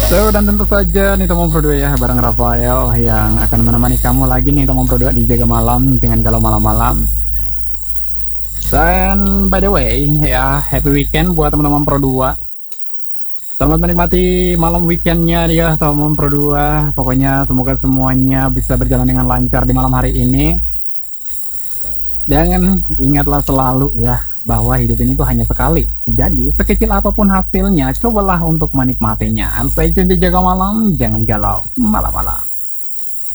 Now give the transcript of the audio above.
So, dan tentu saja nih Tomom Pro 2 ya, bareng Rafael yang akan menemani kamu lagi nih Tomom Pro 2 di Jaga Malam dengan Galau Malam-Malam. Dan by the way ya, happy weekend buat teman-teman Pro 2. Selamat menikmati malam weekendnya ya Tomom Pro 2. Pokoknya semoga semuanya bisa berjalan dengan lancar di malam hari ini. Dan ingatlah selalu ya bahwa hidup ini tuh hanya sekali. Jadi sekecil apapun hasilnya, cobalah untuk menikmatinya. Stay tune di Jaga Malam, jangan galau malam-malam.